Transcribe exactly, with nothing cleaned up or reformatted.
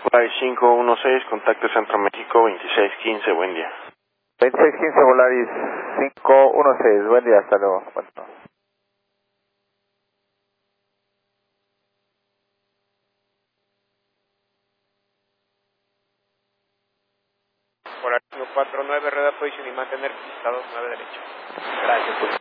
Flight cinco uno seis, contacto Centro México veintiséis quince, buen día. veintiséis quince Volaris cinco uno seis, buen día, hasta luego. Bueno. Volaris cinco cuatro nueve, radar position y mantener pistados nueve derecho. Gracias.